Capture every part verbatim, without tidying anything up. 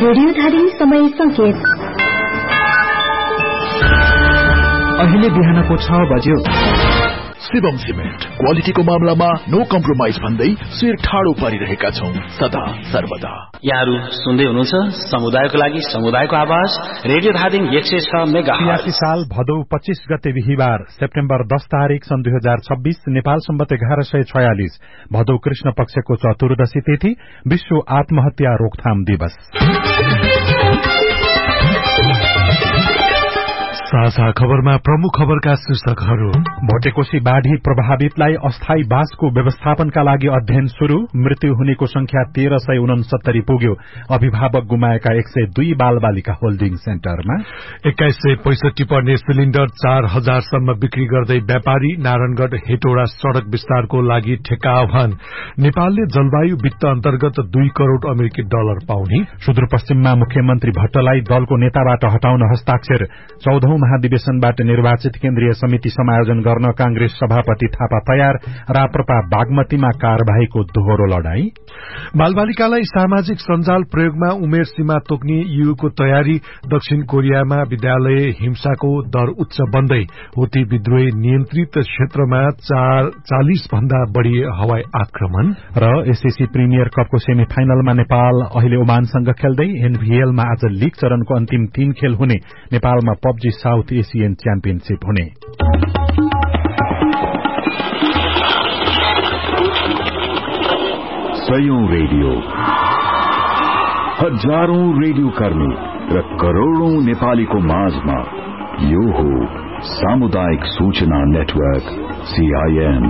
रेडियोधारी समय संकेत अहिले बिहानको छ बज्यो। शिवम सिमेन्ट क्वालिटीको मामलामा नो कम्प्रोमाइज भन्दै शिर ठाडो पारिरहेका छौं सदा सर्वदा। यहाँहरू सुन्दै हुनुहुन्छ समुदायको लागि समुदायको आवाज रेडियो धादिङ एक सय छ मेगाहर्ज। छियासी साल भदौ पच्चीस गते बिहिबार सेप्टेम्बर दस तारिक सन् दुई हजार छब्बीस नेपाल सम्बत एघार सय छयालिस भदौ कृष्ण पक्षको चतुर्दशी तिथि विश्व आत्महत्या रोकथाम दिवस। साझा खबरमा प्रमुख खबरका शीर्षकहरू। भोटेकोशी बाढ़ी प्रभावितलाई अस्थायी बासको व्यवस्थापनका लागि अध्ययन शुरू। मृत्यु हुनेको संख्या तेह्र सय उनसत्तरी पुग्यो। अभिभावक गुमाएका एक सय दुई बाल बालिका होल्डिङ सेन्टरमा एक्काइस सय पैंसठी पर्ने सिलिण्डर चार हजारसम्म बिक्री गर्दै व्यापारी। नारायणगढ़ हेटौडा सड़क विस्तारको लागि ठेक्का आह्वान। नेपालले जलवायु वित्त अन्तर्गत दुई करोड़ अमेरिकी डलर पाउने। सुदूरपश्चिममा मुख्यमन्त्री भट्टलाई दलको नेताबाट हटाउन हस्ताक्षर। चौधौं महाधिवेशनबाट निर्वाचित केन्द्रीय समिति समायोजन गर्न कांग्रेस सभापति थापा तयार। राप्रपा बागमतीमा कार्यवाहीको दोहोरो लड़ाई। बालबालिकालाई सामाजिक सञ्जाल प्रयोगमा उमेर सीमा तोक्ने यूको तयारी। दक्षिण कोरियामा विद्यालय हिंसाको दर उच्च बन्दै। हुती विद्रोही नियन्त्रित क्षेत्रमा चालिस भन्दा बढ़ी हवाई आक्रमण। र एसएसी प्रिमियर कपको सेमी फाइनलमा नेपाल अहिले ओमानसँग खेल्दै। एनभीएलमा आज लीग चरणको अन्तिम तीन खेल हुने। नेपालमा पब्जी साउथ एशियन च्याम्पियनशीप हुने। सयौं रेडियो, हजारौं रेडियो कर्मी र करोड़ौं नेपालीको माझमा यो हो सामुदायिक सूचना नेटवर्क सीआईएन।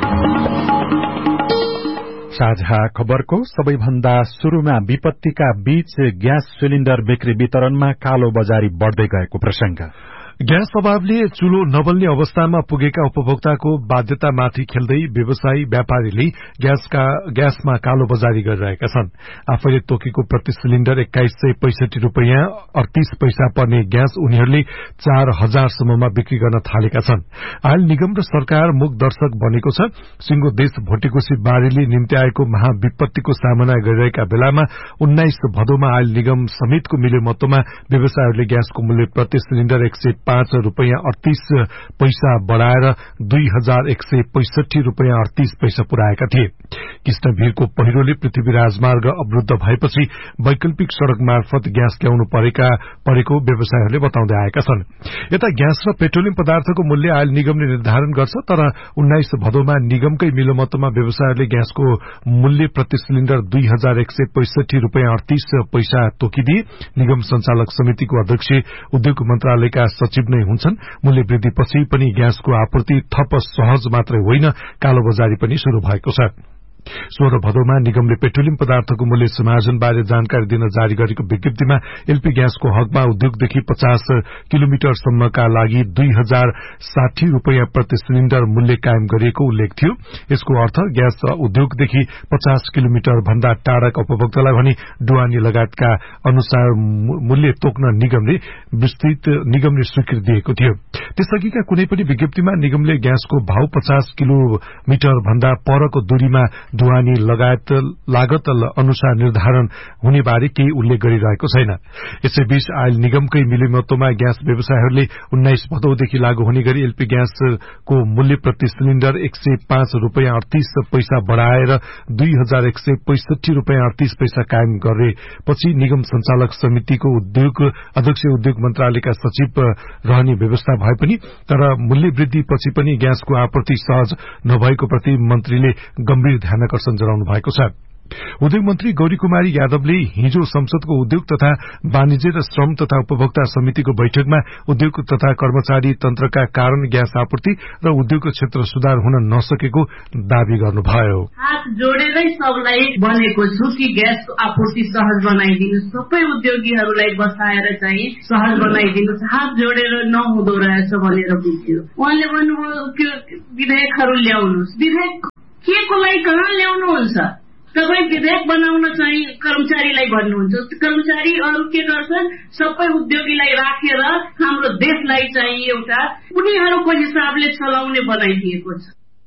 साझा खबरको सबैभन्दा शुरूमा विपत्तिका बीच ग्यास सिलिण्डर बिक्री वितरणमा कालो बजारी बढ़दै गएको प्रसंग। ग्यास अभावले चूल्हो नबल्ने अवस्थामा पुगेका उपभोक्ताको बाध्यतामाथि खेल्दै व्यवसायी व्यापारीले ग्यासका ग्यासमा कालो बजारी गरिरहेका छन्। आफैले तोकेको प्रति सिलिण्डर एक्काइस सय पैंसठी रूपियाँ अड़तीस पैसा पर्ने ग्यास उनीहरूले चार हजारसम्ममा बिक्री गर्न थालेका छन्। आयल निगम र सरकार मुख दर्शक बनेको छ। सिंगो देश भोटेकोशी बाढ़ीले निम्ति आएको महाविपत्तिको सामना गरिरहेका बेलामा उन्नाइस भदौमा आयल निगम समेतको मिलेमतोमा व्यवसायीहरूले ग्यासको मूल्य प्रति सिलिण्डर एक सय पाँच रूपियाँ अड़तीस पैसा बढ़ाएर दुई हजार एक सय पैंसठी रूपियाँ अड़तीस पैसा पुर्याएका थिए। कृष्णवीरको पहिरोले पृथ्वी राजमार्ग अवरूद्ध भएपछि वैकल्पिक सड़क मार्फत ग्यास ल्याउनु परेका परेको व्यवसायीहरूले बताउँदै आएका छन्। यता ग्यास र पेट्रोलियम पदार्थको मूल्य आयल निगमले निर्धारण गर्छ, तर उन्नाइस भदौमा निगमकै मिलोमतोमा व्यवसायीहरूले ग्यासको मूल्य प्रति सिलिण्डर दुई हजार एक सय पैंसठी रूपियाँ अड़तीस पैसा तोकिदिए। निगम संचालक समितिको अध्यक्ष उद्योग मन्त्रालयका सचिव नै हुन्छन्। मूल्य वृद्धिपछि पनि ग्यासको आपूर्ति थप सहज मात्रै होइन, कालो बजारी पनि शुरू भएको छ। सोह्र भदौमा निगमले पेट्रोलियम पदार्थको मूल्य समायोजन बारे जानकारी दिन जारी गरेको विज्ञप्तिमा एलपी ग्यासको हकमा उद्योगदेखि पचास किलोमिटरसम्मका लागि दुई हजार साठी रूपियाँ प्रति सिलिण्डर मूल्य कायम गरिएको उल्लेख थियो। यसको अर्थ ग्यास उद्योगदेखि पचास किलोमिटर भन्दा टाढाका उपभोक्तालाई भने ढुवानी लगायतका अनुसार मूल्य तोक्न निगमले विस्तृत निगमले स्वीकृति दिएको थियो। त्यसअघिका कुनै पनि विज्ञप्तिमा निगमले ग्यासको भाव पचास किलोमिटर भन्दा परको दूरीमा ढुवानी लगायत लागत अनुसार निर्धारण हुने बारे केही उल्लेख गरिरहेको छैन। यसैबीच आयल निगमकै मिलेमतोमा ग्यास व्यवसायीहरूले उन्नाइस भदौदेखि लागू हुने गरी एलपी ग्यासको मूल्य प्रति सिलिण्डर एक सय पाँच रूपियाँ अड़तीस पैसा बढ़ाएर दुई हजार एक सय पैंसठी रूपियाँ अड़तीस पैसा कायम गरेपछि निगम संचालक समितिको उद्योग अध्यक्ष उद्योग मन्त्रालयका सचिव रहने व्यवस्था भए पनि तर मूल्य वृद्धिपछि पनि ग्यासको आपूर्ति सहज नभएको प्रति मन्त्रीले गम्भीर ध्यान आकर्षण जनाउनु भएको छ। उद्योग मन्त्री गौरी कुमारी यादवले हिजो संसदको उद्योग तथा वाणिज्य र श्रम तथा उपभोक्ता समितिको बैठकमा उद्योग तथा कर्मचारी तन्त्रका कारण ग्यास आपूर्ति र उद्योग क्षेत्र सुधार हुन नसकेको दावी गर्नुभयो। हात जोडेरै सबलाई भनेको छु कि ग्यास आपूर्ति सहज बनाइदिनु, सबै उद्योगीहरूलाई बसाएर चाहिँ सहज बनाइदिनु, हात जोडेर नहुँदो रहेछ भनेर बुझ्यो। उहाँले भन्नुभयो कि विधेयकहरू ल्याउनुहोस्। विधेयक के को लागि कहाँ ल्याउनुहुन्छ? तपाईँ विधेयक बनाउन चाहिँ कर्मचारीलाई भन्नुहुन्छ, कर्मचारी अरू के गर्छन्? सबै उद्योगीलाई राखेर हाम्रो देशलाई चाहिँ एउटा उनीहरूको हिसाबले चलाउने बनाइदिएको छ।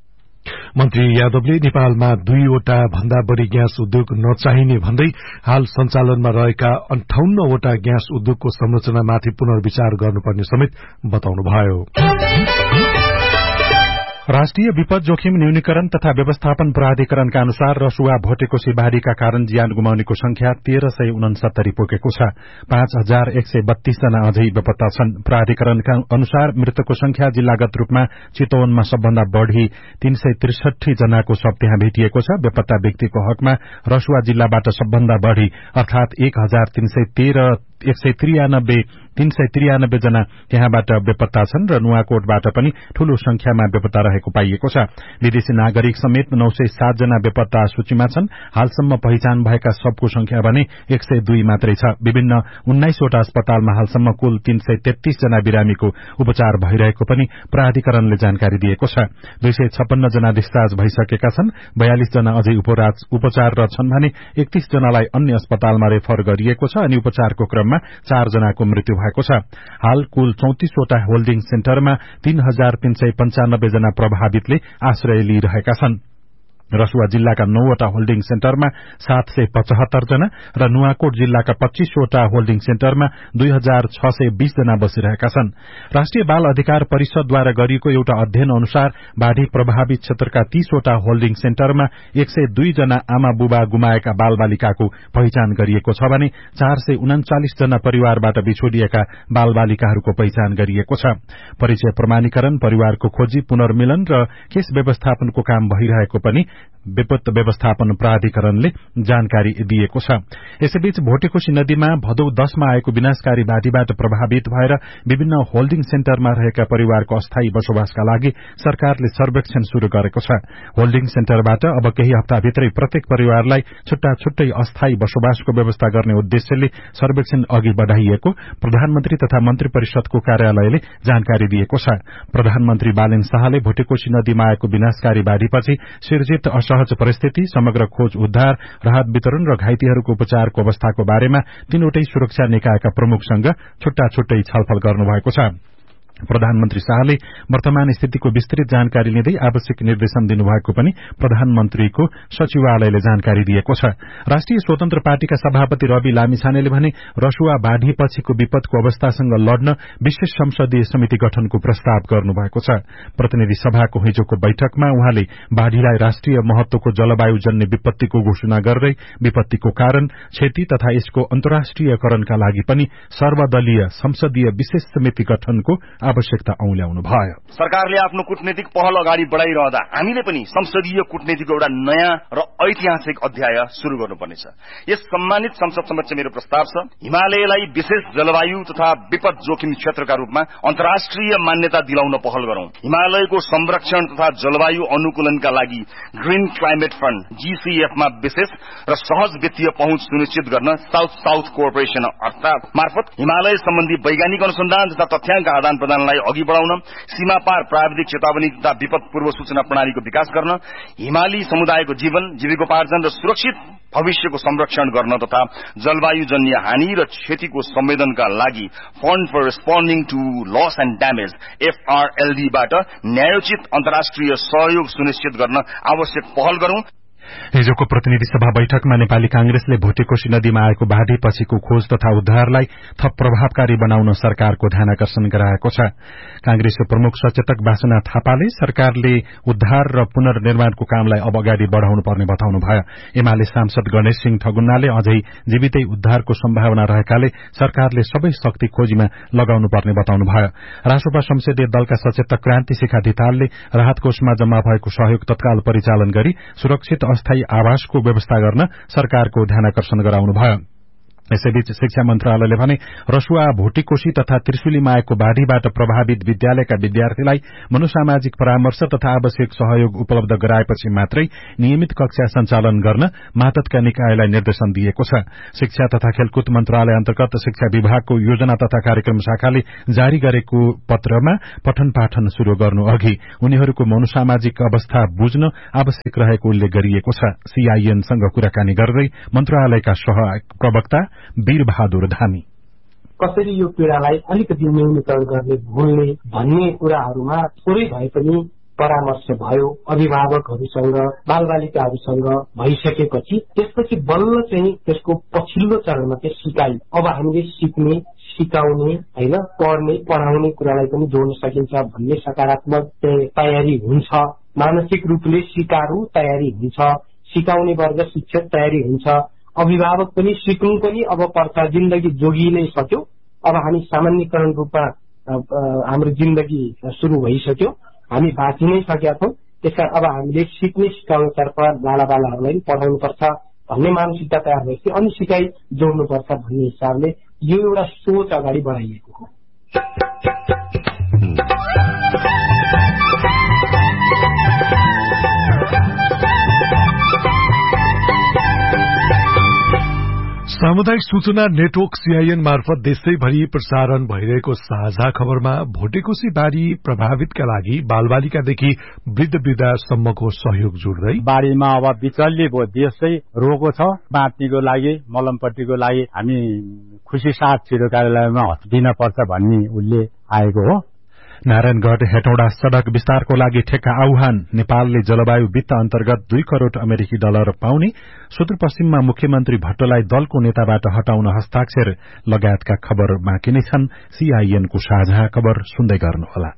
मन्त्री यादवले नेपालमा दुईवटा भन्दा बढ़ी ग्यास उद्योग नचाहिने भन्दै हाल सञ्चालनमा रहेका अन्ठाउन्नवटा ग्यास उद्योगको संरचनामाथि पुनर्विचार गर्नुपर्ने समेत बताउनुभयो। राष्ट्रिय विपद जोखिम न्यूनीकरण तथा व्यवस्थापन प्राधिकरणका अनुसार रसुवा भोटेकोशी बाढ़ीका कारण ज्यान गुमाउनेको संख्या तेह्र सय उनसत्तरी पुगेको छ। पाँच हजार एक सय बत्तीस जना अझै बेपत्ता छन्। प्राधिकरणका अनुसार मृतकको संख्या जिल्लागत रूपमा चितवनमा सबभन्दा बढ़ी तीन सय त्रिसठी जनाको शव त्यहाँ भेटिएको छ। बेपत्ता व्यक्तिको हकमा रसुवा जिल्लाबाट सबभन्दा बढ़ी अर्थात एक हजार तीन सय तेह्र एक सय त्रियानब्बे तीन सय त्रियानब्बे जना त्यहाँबाट बेपत्ता छन् र नुवाकोटबाट पनि ठूलो संख्यामा बेपत्ता रहेको पाइएको छ। विदेशी नागरिक समेत नौ सय सात जना बेपत्ता सूचीमा छन्। हालसम्म पहिचान भएका सबको संख्या भने एक सय दुई मात्रै छ। विभिन्न उन्नाइसवटा अस्पतालमा हालसम्म कुल तीन सय तेत्तीस जना बिरामीको उपचार भइरहेको पनि प्राधिकरणले जानकारी दिएको छ। दुई सय छप्पन्न जना डिस्चार्ज भइसकेका छन्। बयालिस जना अझै उपचार छन् भने एकतीस जनालाई अन्य अस्पतालमा रेफर गरिएको छ अनि उपचारको क्रममा चार जनाको मृत्यु भएको छ। हाल कुल चौतिसवटा होल्डिङ सेन्टरमा तीन हजार तीन सय पञ्चानब्बे जना प्रभावितले आश्रय लिइरहेका छन्। रसुवा जिल्लाका नौवटा होल्डिङ सेन्टरमा सात सय पचहत्तर जना र नुवाकोट जिल्लाका पच्चीसवटा होल्डिङ सेन्टरमा दुई हजार छ सय बीस जना बसिरहेका छन्। राष्ट्रिय बाल अधिकार परिषदद्वारा गरिएको एउटा अध्ययन अनुसार बाढ़ी प्रभावित क्षेत्रका तीसवटा होल्डिङ सेन्टरमा एक सय दुई जना आमा बुबा गुमाएका बाल बालिकाको पहिचान गरिएको छ भने चार सय उनाचालिस जना परिवारबाट बिछोडिएका बाल बालिकाहरूको पहिचान गरिएको छ। परिचय प्रमाणीकरण, परिवारको खोजी, पुनर्मिलन र केस व्यवस्थापनको काम भइरहेको पनि विपद व्यवस्थापन प्राधिकरणले जानकारी दिएको छ। यसैबीच भोटेकोशी नदीमा भदौ दशमा आएको विनाशकारी बाढ़ीबाट प्रभावित भएर विभिन्न होल्डिङ सेन्टरमा रहेका परिवारको अस्थायी बसोबासका लागि सरकारले सर्वेक्षण शुरू गरेको छ। होल्डिङ सेन्टरबाट अब केही हप्ताभित्रै प्रत्येक परिवारलाई छुट्टा छुट्टै अस्थायी बसोबासको व्यवस्था गर्ने उद्देश्यले सर्वेक्षण अघि बढ़ाइएको प्रधानमन्त्री तथा मन्त्री परिषदको कार्यालयले जानकारी दिएको छ। प्रधानमन्त्री बालेन शाहले भोटेकोशी नदीमा आएको विनाशकारी बाढ़ीपछि सिर्जित असहज परिस्थिति, समग्र खोज उद्धार, राहत वितरण र घाइतेहरूको उपचारको अवस्थाको बारेमा तीनवटै सुरक्षा निकायका प्रमुखसँग छुट्टा छुट्टै छलफल गर्नुभएको छ। प्रधानमन्त्री शाहले वर्तमान स्थितिको विस्तृत जानकारी लिँदै आवश्यक निर्देशन दिनुभएको पनि प्रधानमन्त्रीको सचिवालयले जानकारी दिएको छ। राष्ट्रिय स्वतन्त्र पार्टीका सभापति रवि लामिछानेले भने रसुवा बाढ़ी पछिको विपदको अवस्थासँग लड्न विशेष संसदीय समिति गठनको प्रस्ताव गर्नुभएको छ। प्रतिनिधि सभाको हिजोको बैठकमा उहाँले बाढ़ीलाई राष्ट्रिय महत्वको जलवायुजन्य विपत्तिको घोषणा गर्दै विपत्तिको कारण, क्षति तथा यसको अन्तर्राष्ट्रियकरणका लागि पनि सर्वदलीय संसदीय विशेष समिति गठनको आवश्यकता औल्याउनु भयो। सरकारले आफ्नो कूटनीतिक पहल अगाडि बढ़ाइरहँदा हामीले पनि संसदीय कूटनीतिको एउटा नयाँ र ऐतिहासिक अध्याय शुरू गर्नुपर्नेछ। यस सम्मानित संसद समक्ष मेरो प्रस्ताव छ, हिमालयलाई विशेष जलवायु तथा विपद जोखिम क्षेत्रका रूपमा अन्तर्राष्ट्रिय मान्यता दिलाउन पहल गरौं। हिमालयको संरक्षण तथा जलवायु अनुकूलनका लागि ग्रीन क्लाइमेट फण्ड जीसीएफ मा विशेष र सहज वित्तीय पहुँच सुनिश्चित गर्न साउथ साउथ कोअपरेशन अर्थात मार्फत हिमालय सम्बन्धी वैज्ञानिक अनुसन्धान तथा तथ्याङ्क आदान प्रदानलाई अघि बढ़ाउन, सीमापार प्राविधिक चेतावनी तथा विपद पूर्व सूचना प्रणालीको विकास गर्न, हिमाली समुदायको जीवन जीविकोपार्जन र सुरक्षित भविष्यको संरक्षण गर्न तथा जलवायुजन्य हानि र क्षतिको संवेदनका लागि fund for responding two loss and damage एफआरएलडी बाट न्यायोचित अन्तर्राष्ट्रिय सहयोग सुनिश्चित गर्न आवश्यक पहल गरौं। हिजोको प्रतिनिधि सभा बैठकमा नेपाली कांग्रेसले भोटेकोशी नदीमा आएको बाढ़ी पछिको खोज तथा उद्धारलाई थप प्रभावकारी बनाउन सरकारको ध्यानाकर्षण गराएको छ। कांग्रेसको प्रमुख सचेतक वासना थापाले सरकारले उद्धार र पुनर्निर्माणको कामलाई अब अगाडि बढ़ाउनु पर्ने बताउनुभयो। एमाले सांसद गणेश सिंह ठगुन्नाले अझै जीवितै उद्धारको सम्भावना रहेकाले सरकारले सबै शक्ति खोजीमा लगाउनु पर्ने बताउनुभयो। रासोपा संसदीय दलका सचेतक क्रान्ति शिखा धितालले राहत कोषमा जम्मा भएको सहयोग तत्काल परिचालन गरी सुरक्षित अस्थायी आवासको व्यवस्था गर्न सरकारको ध्यानाकर्षण गराउनुभयो। यसैबीच शिक्षा मन्त्रालयले भने रसुवा, भोटेकोशी तथा त्रिशुलीमा आएको बाढ़ीबाट प्रभावित विद्यालयका विद्यार्थीलाई मनोसामाजिक परामर्श तथा आवश्यक सहयोग उपलब्ध गराएपछि मात्रै नियमित कक्षा सञ्चालन गर्न मातहतका निकायलाई निर्देशन दिएको छ। शिक्षा तथा खेलकुद मन्त्रालय अन्तर्गत शिक्षा विभागको योजना तथा कार्यक्रम शाखाले जारी गरेको पत्रमा पठन पाठन शुरू गर्नु अघि उनीहरूको मनोसामाजिक अवस्था बुझ्न आवश्यक रहेको उल्लेख गरिएको छ। सीआईएनसँग कुराकानी गर्दै मन्त्रालयका सहायक प्रवक्ता वीर बहादुर धामी कसरी यो पीड़ालाई अलिकति न्यूनीकरण गर्ने भुल्ने भन्ने कुराहरूमा थोरै भए पनि परामर्श भयो अभिभावकहरूसँग बालबालिकाहरूसँग भइसकेपछि त्यसपछि बल्ल चाहिँ त्यसको पछिल्लो चरणमा चाहिँ सिकाइ अब हामीले सिक्ने सिकाउने होइन पढ्ने पढाउने कुरालाई पनि जोड्न सकिन्छ भन्ने सकारात्मक तयारी हुन्छ मानसिक रूपले सिकारु तयारी हुन्छ सिकाउने वर्ग शिक्षक तयारी हुन्छ अभिभावक पनि सिक्नु पनि अब पर्छ जिन्दगी जोगी नै सक्यो अब हामी सामान्यकरण रूपमा हाम्रो जिन्दगी सुरु भइसक्यो हामी बाँचि नै सकेका छौँ त्यसकारण अब हामीले सिक्ने सिकाउनेतर्फ बालाबालाहरूलाई पढाउनुपर्छ भन्ने मानसिकता तयार भएपछि अनि सिकाइ जोड्नुपर्छ भन्ने हिसाबले यो एउटा सोच अगाडि बढाइएको हो। सामुदायिक सूचना नेटवर्क सीआईएन मार्फत देशैभरि प्रसारण भइरहेको साझा खबरमा भोटेकोशी बाढ़ी प्रभावितका लागि बालबालिकादेखि वृद्ध वृद्धासम्मको सहयोग जुट्दै बाढ़ीमा अब बिचल्ली भो देशै रोगो छ बाँच्नेको लागि मलमपट्टिको लागि हामी खुशी साथ छिरो कार्यालयमा दिन पर्छ भन्ने उल्ले आएको हो। नारायणगढ़ हेटौडा सड़क विस्तारको लागि ठेक्का आह्वान नेपालले जलवायु वित्त अन्तर्गत दुई करोड़ अमेरिकी डलर पाउने सुदूरपश्चिममा मुख्यमन्त्री भट्टलाई दलको नेताबाट हटाउन हस्ताक्षर लगायतका खबर बाँकी नै छन्। सीआईएनको साझा खबर सुन्दै गर्नुहोला।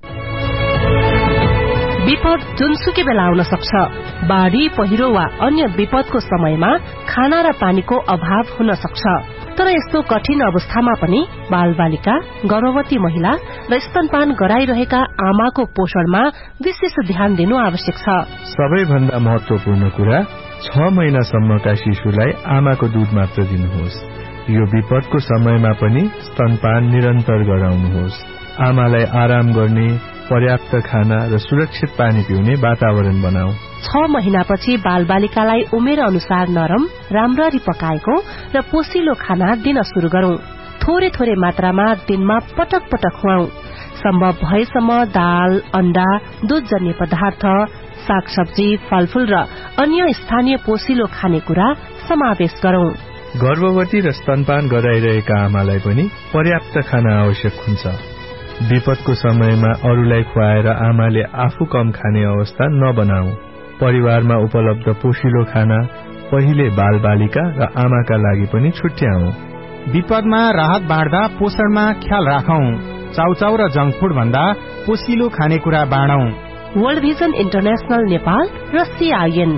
विपद जुनसुकै बेला आउन सक्छ। बाढ़ी पहिरो वा अन्य विपदको समयमा खाना र पानीको अभाव हुन सक्छ। तर यस्तो कठिन अवस्थामा पनि बालबालिका गर्भवती महिला र स्तनपान गराइरहेका आमाको पोषणमा विशेष ध्यान दिनु आवश्यक छ। सबैभन्दा महत्वपूर्ण कुरा छ महिनासम्मका शिशुलाई आमाको दूध मात्र दिनुहोस्। यो विपदको समयमा पनि स्तनपान निरन्तर गराउनुहोस्। आमालाई आराम गर्ने पर्याप्त खाना र सुरक्षित पानी पिउने वातावरण बनाऊ। छ महिनापछि बालबालिकालाई उमेर अनुसार नरम राम्ररी पकाएको र पोसिलो खाना दिन शुरू गरौं। थोरै थोरै मात्रामा दिनमा पटक पटक खुवाऊ। सम्भव भएसम्म दाल अण्डा दूधजन्य पदार्थ सागसब्जी फलफूल र अन्य स्थानीय पोसिलो खानेकुरा समावेश गरौं। गर्भवती र स्तनपान गराइरहेका आमालाई पनि पर्याप्त खाना आवश्यक हुन्छ। विपदको समयमा अरूलाई खुवाएर आमाले आफू कम खाने अवस्था नबनाऊ। परिवारमा उपलब्ध पोषिलो खाना पहिले बालबालिका र आमाका लागि पनि छुट्याऊ। विपदमा राहत बाँड्दा पोषणमा ख्याल राखौं। चाउचाउ र जंक फूड भन्दा पोषिलो खानेकुरा बाँडौं। वर्ल्ड भिजन इन्टरनेशनल नेपाल र सीआईएन।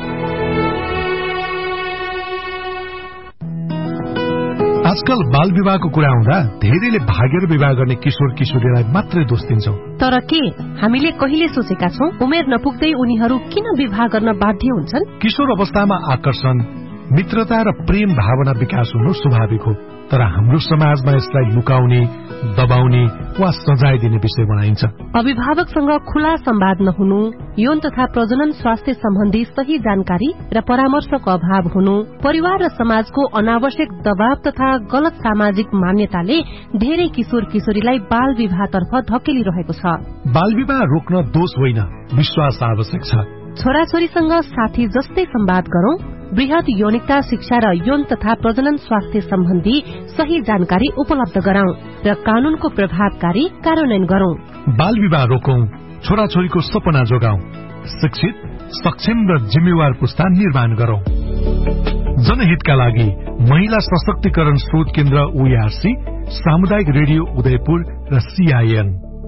आजकल बाल विवाहको कुरा आउँदा धेरैले भागेर विवाह गर्ने किशोर किशोरीलाई मात्रै दोष दिन्छौं। तर के हामीले कहिले सोचेका छौं उमेर नपुग्दै उनीहरू किन विवाह गर्न बाध्य हुन्छन्? किशोर अवस्थामा आकर्षण मित्रता र प्रेम भावना विकास हुनु स्वाभाविक हो। तर हाम्रो समाजमा यसलाई लुकाउने दबाउने वा सजाय दिने विषय बनाइन्छ। अभिभावकसँग खुला संवाद नहुनु यौन तथा प्रजनन स्वास्थ्य सम्बन्धी सही जानकारी र परामर्शको अभाव हुनु परिवार र समाजको अनावश्यक दबाव तथा गलत सामाजिक मान्यताले धेरै किशोर किशोरीलाई बाल विवाहतर्फ धकेलिरहेको छ। बाल विवाह रोक्न दोष होइन विश्वास आवश्यक छ। छोराछोरीसँग साथी जस्तै संवाद गरौं। वृहत यौनिकता शिक्षा र यौन तथा प्रजनन स्वास्थ्य सम्बन्धी सही जानकारी उपलब्ध गराउँ र कानूनको प्रभावकारी कार्यान्वयन गरौं। बाल विवाह रोकौं। छोराछोरीको सपना जोगाउँ। शिक्षित सक्षम र जिम्मेवार पुस्ता निर्माण गरौं। जनहितका लागि महिला सशक्तिकरण शोध केन्द्र ओईआरसी सामुदायिक रेडियो उदयपुर र सीआईएन।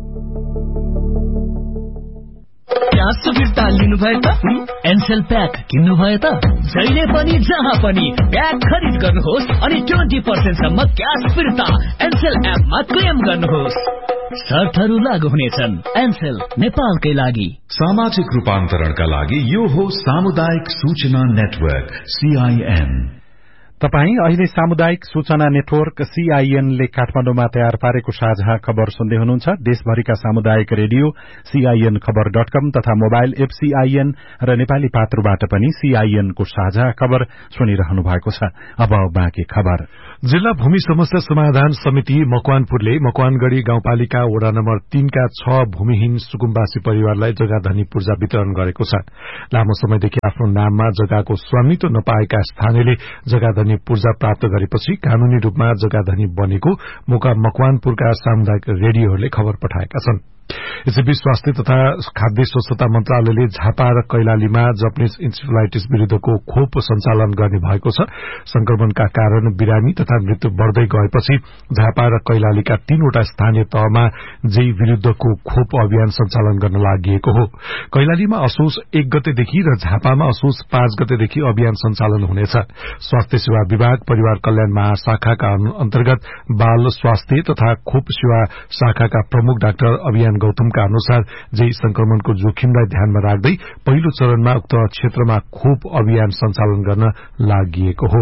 ग्यास फिर्ता लिनुभयो त एनसेल प्याक किन्नुभयो त जहिले पनि जहाँ पनि प्याक खरिद गर्नुहोस् अनि ट्वेन्टी पर्सेन्ट सम्म ग्यास फिर्ता एनसेल एपमा क्लेम गर्नुहोस्। शर्तहरू लागू हुनेछन्। एनसेल नेपालकै लागि। सामाजिक रूपान्तरणका लागि यो हो सामुदायिक सूचना नेटवर्क सीआईएन। तपाई अहिले सामुदायिक सूचना नेटवर्क सीआईएन ले काठमाडौँमा तयार पारेको साझा खबर सुन्दै हुनुहुन्छ। देशभरिका सामुदायिक रेडियो सीआईएन खबर डट कम तथा मोबाइल एप सीआईएन र नेपाली पात्रोबाट पनि सीआईएन को साझा खबर सुनिरहनु भएको छ। अब बाँकी खबर। जिल्ला भूमि समस्या समाधान समिति मकवानपुरले मकवानगढ़ी गाउँपालिका वडा नम्बर तीनका छ भूमिहीन सुकुम्बासी परिवारलाई जग्गाधनी पूर्जा वितरण गरेको छ। लामो समयदेखि आफ्नो नाममा जग्गाको स्वामित्व नपाएका स्थानीयले जग्गाधनी पूर्जा प्राप्त गरेपछि कानूनी रूपमा जग्गाधनी बनेको मोका मकवानपुरका सामुदायिक रेडियोहरूले खबर पठाएका छन्। यसैबीच स्वास्थ्य तथा खाद्य स्वच्छता मन्त्रालयले झापा र कैलालीमा जपनिज इन्सेफेलाइटिस विरूद्धको खोप सञ्चालन गर्ने भएको छ। संक्रमणका कारण बिरामी तथा मृत्यु बढ़दै गएपछि झापा र कैलालीका तीनवटा स्थानीय तहमा जेई विरूद्धको खोप अभियान सञ्चालन गर्न लागि हो। कैलालीमा असोज एक गतेदेखि र झापामा असोज पाँच गतेदेखि अभियान सञ्चालन हुनेछ। स्वास्थ्य सेवा विभाग परिवार कल्याण महाशाखाका अन्तर्गत बाल स्वास्थ्य तथा खोप सेवा शाखाका प्रमुख डाक्टर अभियान गौतमका अनुसार जेई संक्रमणको जोखिमलाई ध्यानमा राख्दै पहिलो चरणमा उक्त क्षेत्रमा खोप अभियान सञ्चालन गर्न लागि हो।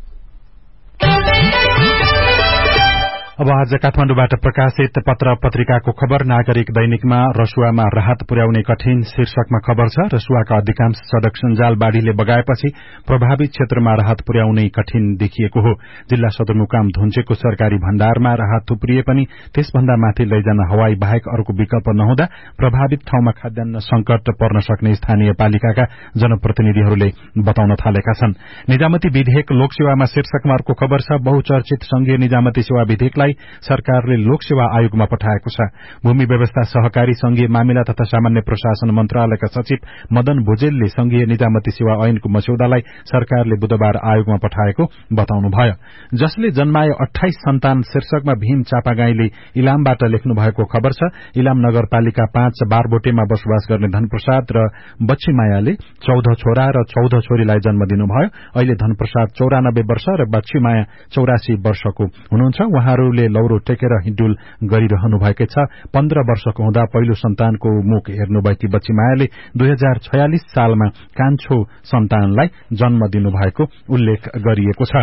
अब आज काठमाण्डुबाट प्रकाशित पत्र पत्रिकाको खबर नागरिक दैनिकमा रसुवामा राहत पुर्याउने कठिन शीर्षकमा खबर छ। रसुवाका अधिकांश सड़क सञ्जाल बाढ़ीले बगाएपछि प्रभावित क्षेत्रमा राहत पुर्याउनै कठिन देखिएको हो। जिल्ला सदरमुकाम धुन्चेको सरकारी भण्डारमा राहत थुप्रिए पनि त्यसभन्दा माथि लैजान हवाई बाहेक अर्को विकल्प नहुँदा प्रभावित ठाउँमा खाद्यान्न संकट पर्न सक्ने स्थानीय पालिकाका जनप्रतिनिधिहरूले बताउन थालेका छन्। निजामती विधेयक लोकसेवामा शीर्षकमा अर्को खबर छ। बहुचर्चित संघीय निजामती सेवा विधेयकलाई सरकारले लोकसेवा आयोगमा पठाएको छ। भूमि व्यवस्था सहकारी संघीय मामिला तथा सामान्य प्रशासन मन्त्रालयका सचिव मदन भुजेलले संघीय निजामती सेवा ऐनको मस्यौदालाई सरकारले बुधबार आयोगमा पठाएको बताउनुभयो। जसले जन्माए अठाइस सन्तान शीर्षकमा भीम चापागाईले इलामबाट लेख्नु भएको खबर छ। इलाम नगरपालिका पाँच बारबोटेमा बसोबास गर्ने धनप्रसाद र बच्चीमायाले चौध छोरा र चौध छोरीलाई जन्म दिनुभयो। अहिले धनप्रसाद चौरानब्बे वर्ष र बच्चीमाया चौरासी वर्षको हुनुहुन्छ। उहाँहरूले लौरो टेकेर हिडुल गरिरहनु भएकै छ। पन्ध्र वर्षको हुँदा पहिलो सन्तानको मुख हेर्नुभएकी बच्चीमायाले दुई हजार छयालिस सालमा कान्छो सन्तानलाई जन्म दिनुभएको उल्लेख गरिएको छ।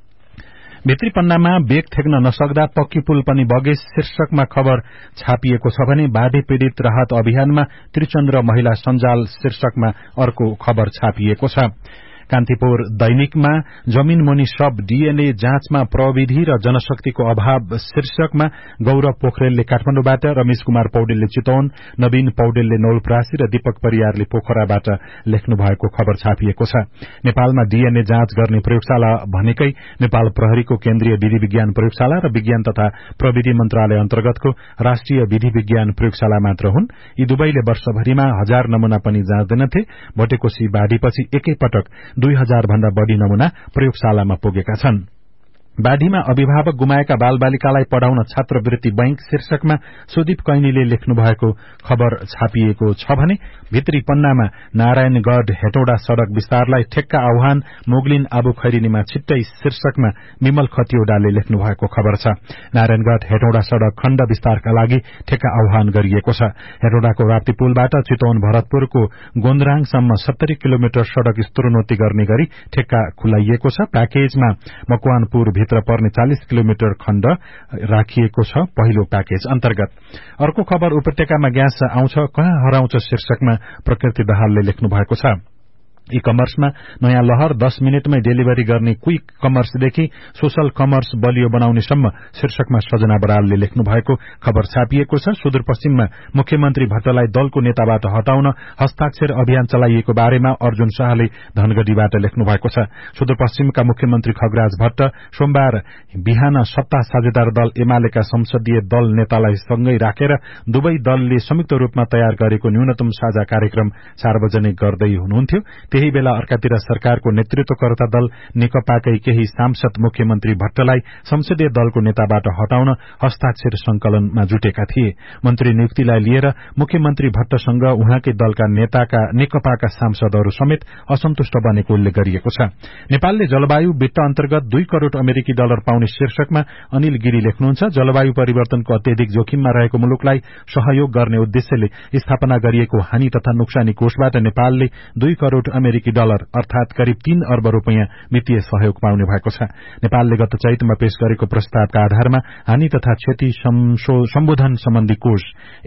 भित्री पन्नामा बेग ठेक्न नसक्दा पक्की पुल पनि बगे शीर्षकमा खबर छापिएको छ भने बाढ़ी पीड़ित राहत अभियानमा त्रिचन्द्र महिला सञ्जाल शीर्षकमा अर्को खबर छापिएको छ। कान्तिपुर दैनिकमा जमीन मुनि सब डीएनए जाँचमा प्रविधि र जनशक्तिको अभाव शीर्षकमा गौरव पोखरेलले काठमाडौँबाट, रमेश कुमार पौडेलले चितवन, नवीन पौडेलले नौलप्रासी र दीपक परियारले पोखराबाट लेख्नु भएको खबर छापिएको छ। नेपालमा डीएनए जाँच गर्ने प्रयोगशाला भनेकै नेपाल प्रहरीको केन्द्रीय विधि विज्ञान प्रयोगशाला र विज्ञान तथा प्रविधि मन्त्रालय अन्तर्गतको राष्ट्रिय विधि विज्ञान प्रयोगशाला मात्र हुन्। यी दुवैले वर्षभरिमा हजार नमूना पनि जाँच्दैनथे। भटेकोशी बाढ़ीपछि एकैपटक दुई हजार भन्दा बढ़ी नमूना प्रयोगशालामा पुगेका छन्। बाढ़ीमा अभिभावक गुमाएका बालबालिकालाई पढ़ाउन छात्रवृत्ति बैंक शीर्षकमा सुदीप कैनीले लेख्नु भएको खबर छापिएको छ भने भित्री पन्नामा नारायणगढ़ हेटौडा सड़क विस्तारलाई ठेक्का आह्वान मोगलिन आबु खैरिनीमा छिट्टै शीर्षकमा विमल खतिवड़ाले लेख्नु भएको खबर छ। नारायणगढ़ हेटौडा सड़क खण्ड विस्तारका लागि ठेक्का आह्वान गरिएको छ। हेटौडाको राप्ती पुलबाट चितवन भरतपुरको गोन्द्राङसम्म सत्तरी किलोमिटर सड़क स्तरोन्नति गर्ने गरी ठेक्का खुलाइएको छ। प्याकेजमा मकवानपुर भित्र पर्ने चालीस किलोमिटर खण्ड राखिएको छ पहिलो प्याकेज अन्तर्गत। अर्को खबर उपत्यकामा ग्यास आउँछ कहाँ हराउँछ शीर्षकमा प्रकृति दाहालले लेख्नु भएको छ। ई कमर्समा नयाँ लहर दस मिनटमै डेलिभरी गर्ने क्विक कमर्सदेखि सोशल कमर्स बलियो बनाउनेसम्म शीर्षकमा सजना बरालले लेख्नु भएको खबर छापिएको छ। सुदूरपश्चिममा मुख्यमन्त्री भट्टलाई दलको नेताबाट हटाउन हस्ताक्षर अभियान चलाइएको बारेमा अर्जुन शाहले धनगढ़ीबाट लेख्नु भएको छ। सुदूरपश्चिमका मुख्यमन्त्री खगराज भट्ट सोमबार बिहान सत्ता साझेदार दल एमालेका संसदीय दल नेतालाई सँगै राखेर दुवै दलले संयुक्त रूपमा तयार गरेको न्यूनतम साझा कार्यक्रम सार्वजनिक गर्दै हुनुहुन्थ्यो। त्यही बेला अर्कातिर सरकारको नेतृत्वकर्ता दल नेकपाकै केही सांसद मुख्यमन्त्री भट्टलाई संसदीय दलको नेताबाट हटाउन हस्ताक्षर संकलनमा जुटेका थिए। मन्त्री नियुक्तिलाई लिएर मुख्यमन्त्री भट्टसँग उहाँकै दलका नेताका नेकपाका सांसदहरू समेत असन्तुष्ट बनेको उल्लेख गरिएको छ। नेपालले जलवायु वित्त अन्तर्गत दुई करोड़ अमेरिकी डलर पाउने शीर्षकमा अनिल गिरी लेख्नुहुन्छ। जलवायु परिवर्तनको अत्यधिक जोखिममा रहेको मुलुकलाई सहयोग गर्ने उद्देश्यले स्थापना गरिएको हानि तथा नोक्सानी कोषबाट नेपालले दुई करोड़ अमेरिकी डलर अर्थात करिब तीन अर्ब रूपियाँ वित्तीय सहयोग पाउने भएको छ। नेपालले गत चैतमा पेश गरेको प्रस्तावका आधारमा हानि तथा क्षति सम्बोधन सम्बन्धी कोष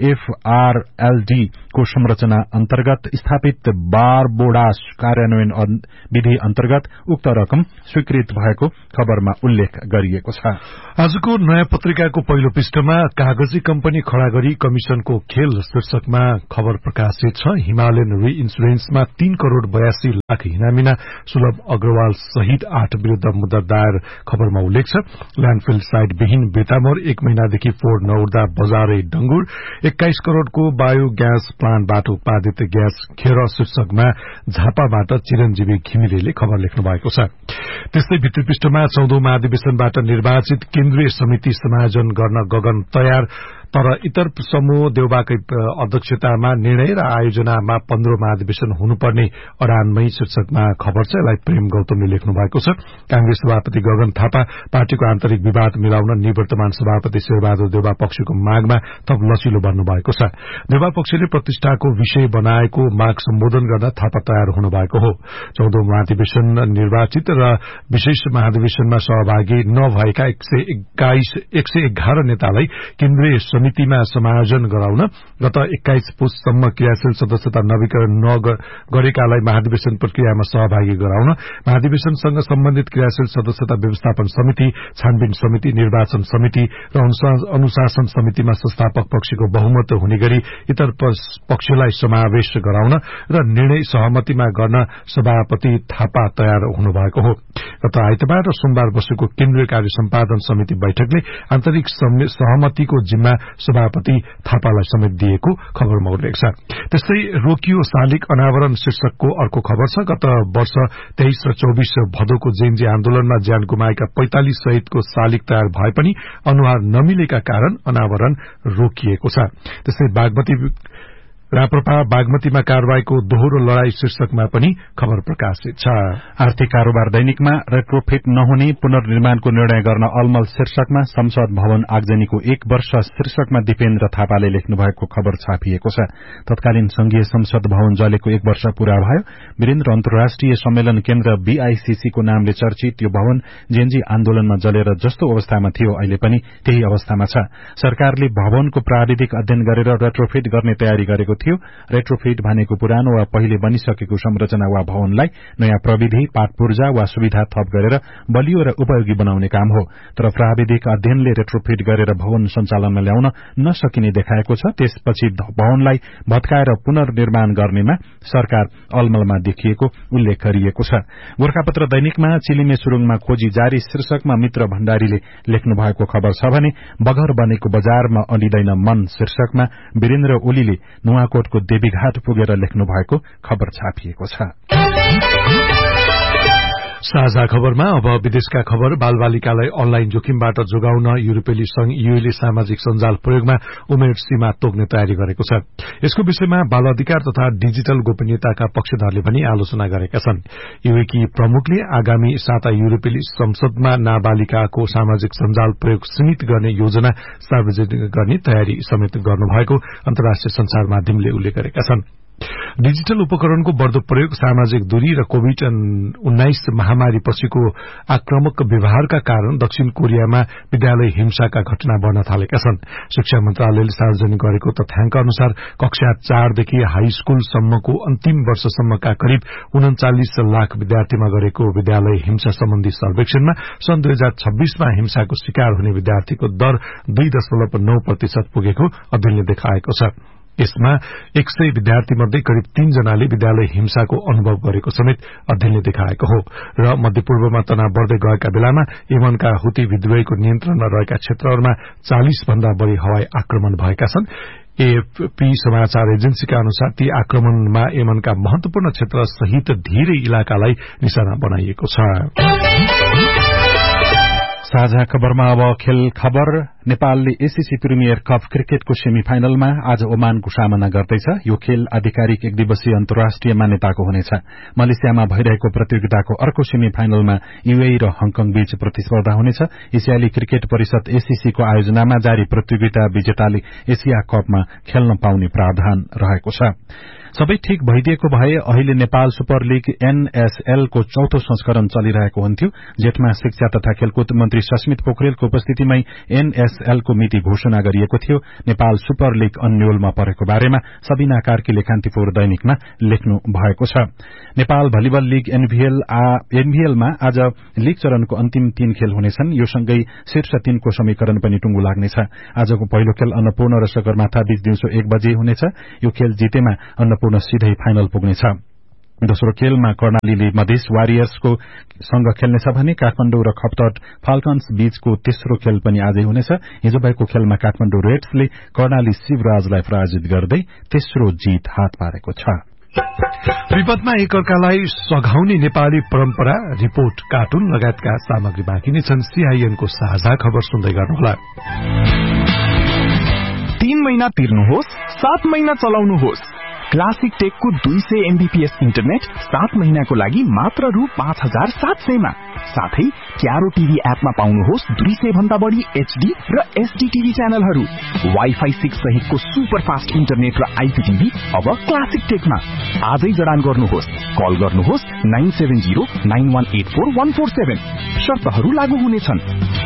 एफआरएलडी को संरचना अन्तर्गत स्थापित बारबोडास कार्यान्वयन विधि अन्तर्गत उक्त रकम स्वीकृत भएको खबरमा उल्लेख गरिएको छ। आजको नयाँ पत्रिकाको पहिलो पृष्ठमा कागजी कम्पनी खड़ा गरी कमिशनको खेल शीर्षकमा खबर प्रकाशित छ। हिमालयन रि इन्सुरेन्समा तीन करोड़ बयासी लाख हिनामिना सुलभ अग्रवाल सहित आठ विरूद्ध मुद्दा दायर खबरमा उल्लेख छ। ल्याण्डफिल साइट विहीन बेतामोर एक महिनादेखि फोहोर नउर्दा बजारै डंगुर, एक्काइस करोड़को बायो ग्यास प्लान्टबाट उत्पादित ग्यास खेर शीर्षकमा झापाबाट चिरञ्जीवी घिमिरेले खबर लेख्नु भएको छ। त्यस्तै भित्री पृष्ठमा चौधौं महाधिवेशनबाट निर्वाचित केन्द्रीय समिति समायोजन गर्न गगन तयार, तर इतर समूह देउबाकै अध्यक्षतामा निर्णय र आयोजनामा पन्ध्रौं महाधिवेशन हुनुपर्ने अडानमै शीर्षकमा खबर छ। यसलाई प्रेम गौतमले लेख्नु भएको छ। कांग्रेस सभापति गगन थापा पार्टीको आन्तरिक विवाद मिलाउन निवर्तमान सभापति शेरबहादुर देउबा पक्षको मागमा थप लचिलो बन्नु भएको छ। देउबा पक्षले प्रतिष्ठाको विषय बनाएको माग सम्बोधन गर्न थापा तयार हुनु भएको हो। चौधौं महाधिवेशन निर्वाचित र विशेष महाधिवेशनमा सहभागी नभएका एक सय एक्काइस एक सय एघार नेतालाई केन्द्रीय समितिमा समायोजन गराउन गत एक्काइस पुससम्म क्रियाशील सदस्यता नवीकरण नगरेकालाई महाधिवेशन प्रक्रियामा सहभागी गराउन महाधिवेशनसँग सम्बन्धित क्रियाशील सदस्यता व्यवस्थापन समिति, छानबिन समिति, निर्वाचन समिति र अनुशासन समितिमा संस्थापक पक्षको बहुमत हुने गरी इतर पक्षलाई समावेश गराउन र निर्णय सहमतिमा गर्न सभापति थापा तयार हुनुभएको हो। गत आइतबार र सोमबार बसेको केन्द्रीय कार्य सम्पादन समिति बैठकले आन्तरिक सहमतिको जिम्मा सभापति थापालाई समेत दिएको खबरमा उल्लेख छ। त्यस्तै रोकियो शालिग अनावरण शीर्षकको अर्को खबर छ। गत वर्ष तेइस र चौबीस भदौको जेएनजी आन्दोलनमा ज्यान गुमाएका पैंतालिस सहितको शालिग तयार भए पनि अनुहार नमिलेका कारण अनावरण रोकिएको छ। त्यस्तै बागमती राप्रपा बागमतीमा कारवाहीको दोहोरो लड़ाई शीर्षकमा पनि खबर प्रकाशित छ। आर्थिक कारोबार दैनिकमा रेट्रोफिट नहुने पुनर्निर्माणको निर्णय गर्न अलमल शीर्षकमा संसद भवन आगजनीको एक वर्ष शीर्षकमा दिपेन्द्र थापाले लेख्नु भएको खबर छापिएको छ। तत्कालीन संघीय संसद भवन जलेको एक वर्ष पूरा भयो। वीरेन्द्र अन्तर्राष्ट्रिय सम्मेलन केन्द्र बीआईसीसी को नामले चर्चित यो भवन जेएनजी आन्दोलनमा जलेर जस्तो अवस्थामा थियो अहिले पनि त्यही अवस्थामा छ। सरकारले भवनको प्राविधिक अध्ययन गरेर रेट्रोफिट गर्ने तयारी गरेको थियो। रेट्रोफिट भनेको पुरानो वा पहिले बनिसकेको संरचना वा भवनलाई नयाँ प्रविधि, पाटपूर्जा वा सुविधा थप गरेर बलियो र उपयोगी बनाउने काम हो। तर प्राविधिक अध्ययनले रेट्रोफिट गरेर भवन सञ्चालनमा ल्याउन नसकिने देखाएको छ। त्यसपछि भवनलाई भत्काएर पुनर्निर्माण गर्नेमा सरकार अलमलमा देखिएको उल्लेख गरिएको छ। गोर्खापत्र दैनिकमा चिलिमे सुरुङमा खोजी जारी शीर्षकमा मित्र भण्डारीले लेख्नु भएको खबर छ भने बगर बनेको बजारमा अडिँदैन मन शीर्षकमा वीरेन्द्र ओलीले नुवाकोटको देवीघाट पुगेर लेख्नु भएको खबर छापिएको छ। साझा खबरमा अब विदेशका खबर। बालबालिकालाई अनलाइन जोखिमबाट जोगाउन युरोपेली संघ यूएले सामाजिक सञ्जाल प्रयोगमा उमेर सीमा तोक्ने तयारी गरेको छ। यसको विषयमा बाल अधिकार तथा डिजिटल गोपनीयताका पक्षधरले पनि आलोचना गरेका छन्। यूएकी प्रमुखले आगामी साता युरोपेली संसदमा नाबालिकाको सामाजिक सञ्जाल प्रयोग सीमित गर्ने योजना सार्वजनिक गर्ने तयारी समेत गर्नुभएको अन्तर्राष्ट्रिय संचार माध्यमले उल्लेख गरेका छन्। डिजिटल उपकरणको बढ़दो प्रयोग, सामाजिक दूरी र कोविड उन्नाइस महामारी पछिको आक्रामक व्यवहारका कारण दक्षिण कोरियामा विद्यालय हिंसाका घटना बढ़न थालेका छन्। शिक्षा मन्त्रालयले सार्वजनिक गरेको तथ्याङ्क अनुसार कक्षा चारदेखि हाई स्कूलसम्मको अन्तिम वर्षसम्मका करिब उन्चालिस लाख विद्यार्थीमा गरेको विद्यालय हिंसा सम्बन्धी सर्वेक्षणमा सन् दुई हजार छब्बीसमा हिंसाको शिकार हुने विद्यार्थीको दर दुई दशमलव नौ प्रतिशत पुगेको अध्ययनले देखाएको छ। यसमा एक सय विद्यार्थी मध्ये करिब तीन जनाले विद्यालय हिंसाको अनुभव गरेको समेत अध्ययनले देखाएको हो। र मध्यपूर्वमा तनाव बढ़दै गएका बेलामा यमनका हुती विद्रोहीको नियन्त्रणमा रहेका क्षेत्रहरूमा चालिस भन्दा बढ़ी हवाई आक्रमण भएका छन्। एएफपी समाचार एजेन्सीका अनुसार ती आक्रमणमा यमनका महत्वपूर्ण क्षेत्र सहित धेरै इलाकालाई निशाना बनाइएको छ। साझा खबरमा अब खेल खबर। नेपालले एसीसी प्रिमियर कप क्रिकेटको सेमी फाइनलमा आज ओमानको सामना गर्दैछ। यो खेल आधिकारिक एक दिवसीय अन्तर्राष्ट्रिय मान्यताको हुनेछ। मलेसियामा भइरहेको प्रतियोगिताको अर्को सेमी फाइनलमा यूएई र हङकङ बीच प्रतिस्पर्धा हुनेछ। एसियाली क्रिकेट परिषद एसीसीको आयोजनामा जारी प्रतियोगिता विजेताले एसिया कपमा खेल्न पाउने प्रावधान रहेको छ। सबै ठीक भइदिएको भए अहिले नेपाल सुपर लीग एनएसएल को चौथो संस्करण चलिरहेको हुन्थ्यो। जेठमा शिक्षा तथा खेलकुद मन्त्री सस्मित पोखरेलको उपस्थितिमै एनएसएल को मिति घोषणा गरिएको थियो। नेपाल सुपर लीग अन्यलमा परेको बारेमा सबिना कार्कीले कान्तिपुर दैनिकमा लेख्नु भएको छ। नेपाल भलिबल लीग एनभीएलमा आज लीग चरणको अन्तिम तीन खेल हुनेछन्। यो सँगै शीर्ष तीनको समीकरण पनि टुङ्गो लाग्नेछ। आजको पहिलो खेल अन्नपूर्ण र सगरमाथा बीच दिउँसो एक बजे हुनेछ। यो खेल जितेमा अन्नपूर्ण सीधै फाइनल पुग्नेछ। दोस्रो खेलमा कर्णालीले मधेस वारियर्सको सँग खेल्नेछ भने काठमाडौँ र खपतड फाल्कन्स बीचको तेस्रो खेल पनि आजै हुनेछ। हिजो भएको खेलमा काठमाडौँ रेड्सले कर्णाली शिवराजलाई पराजित गर्दै तेस्रो जीत हात पारेको छ। विपदमा एकअर्कालाई सघाउने नेपाली परम्परा, रिपोर्ट, कार्टुन लगायतका सामग्री बाँकी नै छन्। सीआईएनको साझा खबर सुन्दै गर्नुहोला। तीन महिना तिर्नुहोस्, सात महिना चलाउनुहोस्। क्लासिक टेकको दुई सय एमबीपीएस इन्टरनेट सात महिनाको लागि मात्र रु पाँच हजार सात सयमा। साथै क्यारो टीभी एपमा पाउनुहोस् दुई सय भन्दा बढी एचडी र एसडी टीभी च्यानलहरू। वाइफाई सिक्स सहितको सुपर फास्ट इन्टरनेट र आईपीटीभी अब क्लासिक टेकमा। आजै जडान गर्नुहोस्। कल गर्नुहोस् nine seven zero nine one eight four one four seven. शर्तहरू लागू हुनेछन्।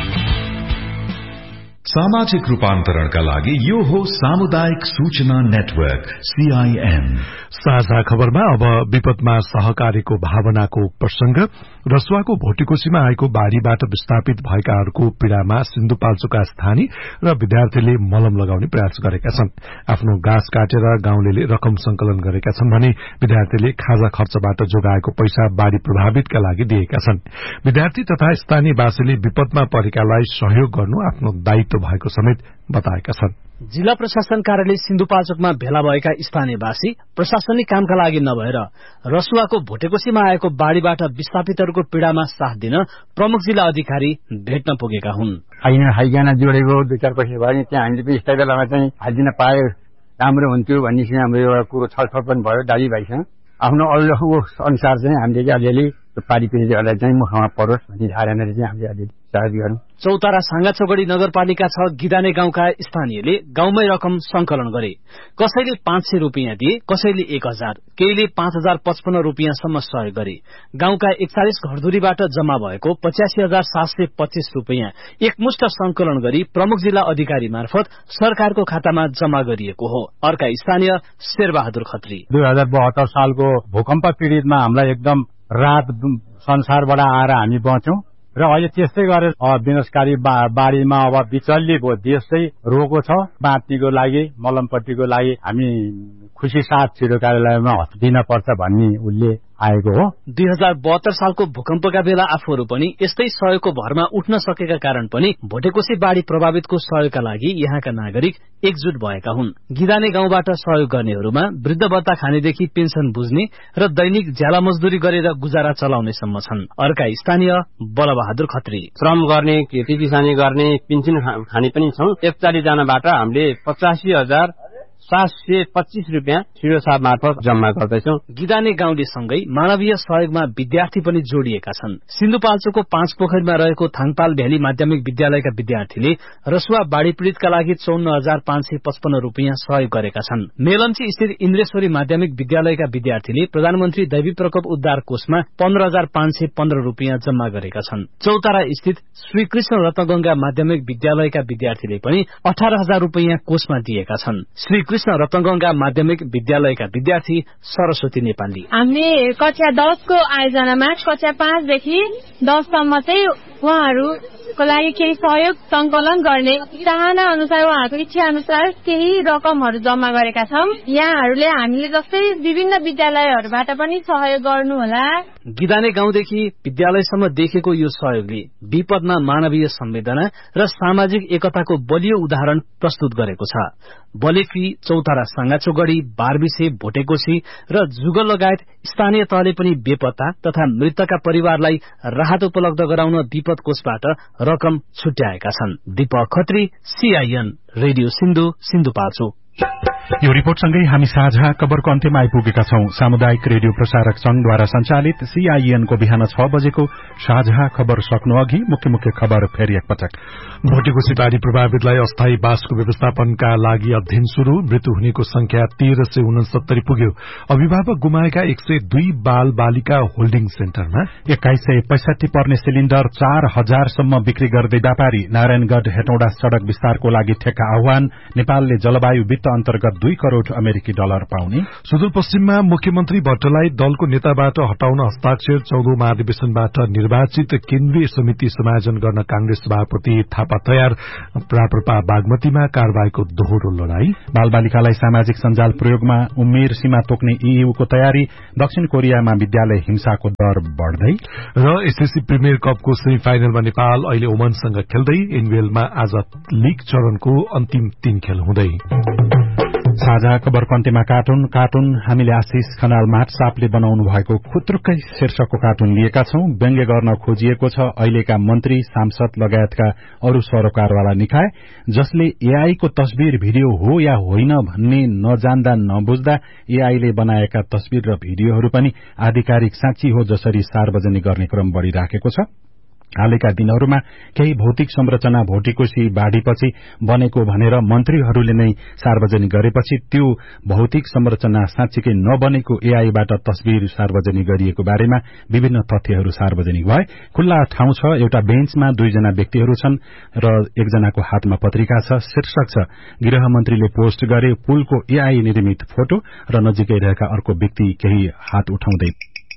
सामाजिक रूपान्तरणका लागि यो हो सामुदायिक सूचना नेटवर्क सीआईएन। साझा खबरमा अब विपदमा सहकारीको भावनाको प्रसंग। रसुवाको भोटेकोसीमा आएको बाढ़ीबाट विस्थापित भएकाहरूको पीड़ामा सिन्धुपाल्चोकका स्थानीय र विद्यार्थीले मलम लगाउने प्रयास गरेका छन्। आफ्नो घाँस काटेर गाउँलेले रकम संकलन गरेका छन् भने विद्यार्थीले खाजा खर्चबाट जोगाएको पैसा बाढ़ी प्रभावितका लागि दिएका छन्। विद्यार्थी तथा स्थानीयवासीले विपदमा परेकालाई सहयोग गर्नु आफ्नो दायित्व भएको समेत बताएका छन्। जिल्ला प्रशासन कार्यालय सिन्धुपाल्चोकमा भेला भएका स्थानीयवासी प्रशासनिक कामका लागि नभएर रसुवाको भोटेकोसीमा आएको बाढ़ीबाट विस्थापितहरूको पीड़ामा साथ दिन प्रमुख जिल्ला अधिकारी भेट्न पुगेका हुन्। हाइगाना जोडेको दुई चार पैसा भयो नि, त्यहाँ हामीले यस्तै बेलामा चाहिँ हालिदिन पाए राम्रो हुन्थ्यो भन्ने हाम्रो एउटा कुरो छलफल पनि भयो दाजुभाइसँग। आफ्नो अल्लो अनुसार चाहिँ हामीले चाहिँ अलिअलि पारी पिँढीहरूलाई चाहिँ मुखमा परोस् भन्ने धारणाले चाहिँ हामीले अलिअलि सहयोग गर्यौं। चौतारा साङ्गाचोगढी नगरपालिका छ गिदाने गाउँका स्थानीयले गाउँमै रकम संकलन गरे। कसैले पाँच सय रूपियाँ दिए, कसैले एक हजार, केहीले पाँच हजार पचपन्न रूपियाँसम्म सहयोग गरे। गाउँका एकचालिस घरधुरीबाट जम्मा भएको पचासी हजार सात सय पच्चीस रूपियाँ एकमुष्ट संकलन गरी प्रमुख जिल्ला अधिकारी मार्फत सरकारको खातामा जम्मा गरिएको हो। अर्का स्थानीय शेरबहादुर खत्री। दुई हजार बहत्तर सालको भूकम्प पीड़ितमा हामीलाई एकदम रात संसारबाट आएर हामी बच्यौं र अहिले त्यस्तै गरेर विनाशकारी बाढ़ीमा अब बिचल्ली भयो, देश चाहिँ रोको छ। बाँच्नेको लागि मलमपट्टिको लागि हामी खुशी साथ छिरो कार्यालयमा दिन पर्छ भन्ने उसले आएको हो। दुई हजार बहत्तर सालको भूकम्पका बेला आफूहरू पनि यस्तै सहयोगको भरमा उठ्न सकेका कारण पनि भोटेकोसी बाढ़ी प्रभावितको सहयोगका लागि यहाँका नागरिक एकजुट भएका हुन्। गिदाने गाउँबाट सहयोग गर्नेहरूमा वृद्ध भत्ता खानेदेखि पेन्सन बुझ्ने र दैनिक ज्याला मजदुरी गरेर गुजारा चलाउनेसम्म छन्। अर्का स्थानीय बलबहादुर खत्री। श्रम गर्ने, खेती किसानी गर्ने, पेन्सन खाने पनि छौं। एकचालिस जनाबाट हामीले पचासी हजार सात सय पच्चीस रूपियाँ शिरोसाह मार्फत जम्मा गर्दैछौं। गिदाने गाउँले सँगै मानवीय सहयोगमा विद्यार्थी पनि जोडिएका छन्। सिन्धुपाल्चोकको पाँच पोखरीमा रहेको थाङपाल भ्याली माध्यमिक विद्यालयका विद्यार्थीले रसुवा बाढ़ी पीड़ितका लागि चौन्न हजार पाँच सय पचपन्न रूपियाँ सहयोग गरेका छन्। मेलम्ची स्थित इन्द्रेश्वरी माध्यमिक विद्यालयका विद्यार्थीले प्रधानमन्त्री दैवी प्रकोप उद्धार कोषमा पन्ध्र हजार पाँच सय पन्ध्र रूपियाँ जम्मा गरेका छन्। चौतारा स्थित श्री कृष्ण रत्नगंगा माध्यमिक विद्यालयका विद्यार्थीले पनि अठार हजार रूपियाँ कोषमा दिएका छन्। श्री कृष्ण रत्नगंगा माध्यमिक विद्यालयका विद्यार्थी सरस्वती नेपाली। हामीले कक्षा दसको आयोजनामा कक्षा पाँचदेखि दससम्म चाहिँ उहाँहरूको लागि केही सहयोग संकलन गर्ने चाहना अनुसार उहाँहरूको इच्छा अनुसार केही रकमहरू जम्मा गरेका छौं। यहाँहरूले हामीले जस्तै विभिन्न विद्यालयहरूबाट पनि सहयोग गर्नुहोला। गिदाने गाउँदेखि विद्यालयसम्म देखेको यो सहयोगले विपदमा मानवीय संवेदना र सामाजिक एकताको बलियो उदाहरण प्रस्तुत गरेको छ। बलेफी, चौतारा साङ्गाचोगढी, बारबिसे, भोटेकोसी र जुगल लगायत स्थानीय तहले पनि बेपत्ता तथा मृतकका परिवारलाई राहत उपलब्ध गराउन विपद कोषबाट रकम छुट्याएका छन्। Deepak Khatri, CIN, radio Sindhu, Sindhupalchok. यो रिपोर्टसँगै हामी साझा खबरको अन्त्यमा आइपुगेका छौं। सामुदायिक रेडियो प्रसारक संघद्वारा संचालित सीआईएनको बिहान छ बजेको साझा खबर सक्नु अघि मुख्य मुख्य खबर फेरि एकपटक। भोटेकोसी बाढ़ी प्रभावितलाई अस्थायी बासको व्यवस्थापनका लागि अध्ययन शुरू। मृत्यु हुनेको संख्या तेह्र सय उनसत्तरी पुग्यो। अभिभावक गुमाएका एक सय दुई बाल बालिका होल्डिङ सेन्टरमा एक्काइस सय पैंसठी पर्ने सिलिण्डर चार हजारसम्म बिक्री गर्दै व्यापारी। नारायणगढ़ हेटौडा सड़क विस्तारको लागि ठेक्का आह्वान। नेपालले जलवायु वित्त अन्तर्गत दुई करोड़ अमेरिकी डलर पाउने। सुदूरपश्चिममा मुख्यमन्त्री भट्टलाई दलको नेताबाट हटाउन हस्ताक्षर चौधौं महाधिवेशनबाट निर्वाचित केन्द्रीय समिति समायोजन गर्न कांग्रेस सभापति थापा तयार। राप्रपा बागमतीमा कारबाहीको दोहोरो लड़ाई। बालबालिकालाई सामाजिक सञ्जाल प्रयोगमा उमेर सीमा तोक्ने ईयूको तयारी। दक्षिण कोरियामा विद्यालय हिंसाको दर बढ़दै। र एसएससी प्रिमियर कपको सेमी फाइनलमा नेपाल अहिले ओमनसँग खेल्दै। एनबीएलमा आज लीग चरणको अन्तिम तीन खेल हुँदै। साझा खबर कन्टेमा कार्टुन कार्टुन हामीले आशिष खनाल माट सापले बनाउनु भएको खुत्रुकै शीर्षकको कार्टुन लिएका छौं। व्यङ्ग्य गर्न खोजिएको छ अहिलेका मन्त्री सांसद लगायतका अरू सरोकारवाला निकाय जसले एआई को तस्बिर भिडियो हो या होइन भन्ने नजान्दा नबुझ्दा एआईले बनाएका तस्बिर र भिडियोहरू पनि आधिकारिक साक्षी हो जसरी सार्वजनिक गर्ने क्रम बढ़िराखेको छ। हालैका दिनहरूमा केही भौतिक संरचना भोटिकोशी बाढ़ीपछि बनेको भनेर मन्त्रीहरूले नै सार्वजनिक गरेपछि त्यो भौतिक संरचना साँच्चीकै नबनेको एआईबाट तस्बिर सार्वजनिक गरिएको बारेमा विभिन्न तथ्यहरू सार्वजनिक भए। खुल्ला ठाउँ छ, एउटा बेन्चमा दुईजना व्यक्तिहरू छन् र एकजनाको हातमा पत्रिका छ। शीर्षक छ गृहमन्त्रीले पोस्ट गरे पुलको एआई निर्मित फोटो र नजिकै रहेका अर्को व्यक्ति केही हात उठाउँदै।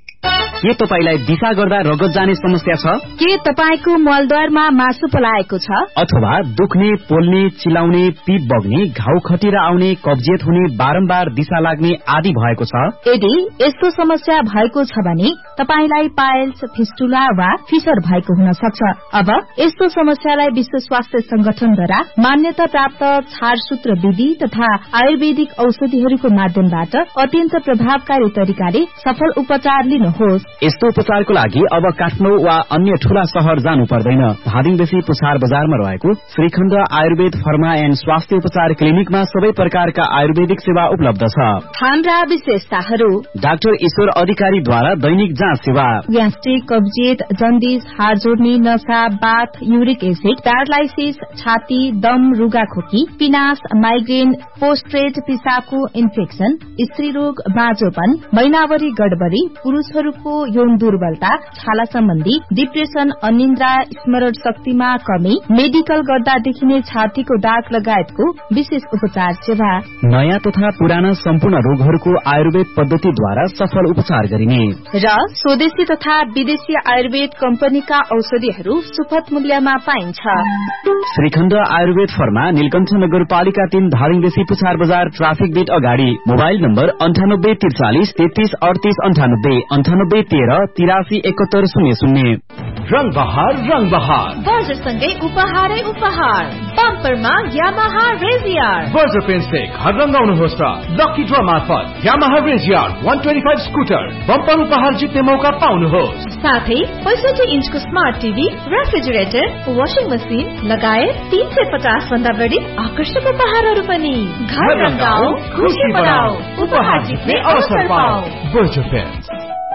के तपाईलाई दिशा गर्दा रगत जाने समस्या छ? के तपाईको मलद्वारमा मासु पलाएको छ? अथवा दुख्ने, पोल्ने, चिलाउने, पीप बग्ने, घाउ खटिरा आउने, कब्जियत हुने, बारम्बार दिशा लाग्ने आदि भएको छ? यदि यस्तो समस्या भएको छ भने तपाईलाई पाइल्स, फिस्टुला वा फिसर भएको हुन सक्छ। अब यस्तो समस्यालाई विश्व स्वास्थ्य संगठनद्वारा मान्यता प्राप्त छारसूत्र विधि तथा आयुर्वेदिक औषधिहरूको माध्यमबाट अत्यन्त प्रभावकारी तरिकाले सफल उपचार लिनुहोस्। यस्तो उपचारको लागि अब काठमाडौँ वा अन्य ठूला शहर जानु पर्दैन। धादिङदेखि पुछार बजारमा रहेको श्रीखण्ड आयुर्वेद फर्मा एण्ड स्वास्थ्य उपचार क्लिनिकमा सबै प्रकारका आयुर्वेदिक सेवा उपलब्ध छ। हाम्रा विशेषताहरू: डाक्टर ईश्वर अधिकारीद्वारा दैनिक जाँच सेवा, ग्यास्ट्रिक, कब्जियत, जन्डिस, हाड जोड्ने, नशा, बाथ, युरिक एसिड, प्यारालाइसिस, छाती, दम, रुगाखोकी, पिनास, माइग्रेन, पोस्ट्रेट, पिसाबको इन्फेक्सन, स्त्री रोग, बाँझोपन, महिनावरी गडबडी, पुरूषहरूको यौन दुर्बलता, छाला सम्बन्धी डिप्रेसन, अनिन्द्रा, स्मरण शक्तिमा कमी, मेडिकल गर्दा देखिने छातीको दाग लगायतको विशेष उपचार सेवा। नयाँ तथा पुराना सम्पूर्ण रोगहरूको आयुर्वेद पद्धतिद्वारा सफल उपचार गरिने र स्वदेशी तथा विदेशी आयुर्वेद कम्पनीका औषधिहरू सुपथ मूल्यमा पाइन्छ। श्रीखण्ड आयुर्वेद फर्मा, नीलकण्ठ नगरपालिका तीन, धादिङदेखि पुछार बजार, ट्राफिक गेट अगाडि। मोबाइल नम्बर अन्ठानब्बे त्रिचालिस तेत्तीस अडतीस अन्ठानब्बे अन्ठानब्बे तेह्र तिरासी एकहत्तर शून्य शून्य। रंग बहार रंग बहार बर्जरसँगै उपहारै उपहार। बम्परमा यामाहा रेजियार। बर्जर पेन्टले घर रंगाउनुहोस् र लकी ड्र मार्फत यामाहा रेजियार एक सय पच्चीस स्कुटर बम्पर उपहार जित्ने मौका पाउनुहोस्। साथै पैंसठी इन्चको smart TV, refrigerator, washing machine लगायत तीन सय पचास भन्दा बढी आकर्षक उपहारहरू पनि। घर रंगाऊ, खुशी बनाऊ, उपहार जित्ने अवसर पाऊ। Berger pant.